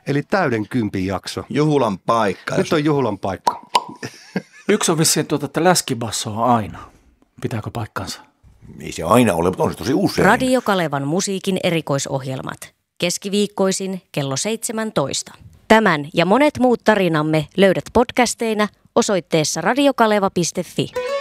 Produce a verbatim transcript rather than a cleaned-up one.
Eli täyden kympin jakso. Juhulan paikka. Nyt on juhulan paikka. Yksi on vissiin tuota, että läskibasso on aina. Pitääkö paikkansa? Ei se aina ole, mutta on se tosi usein. Radio Kalevan musiikin erikoisohjelmat. Keskiviikkoisin kello seitsemäntoista. Tämän ja monet muut tarinamme löydät podcasteina osoitteessa radiokaleva piste fi.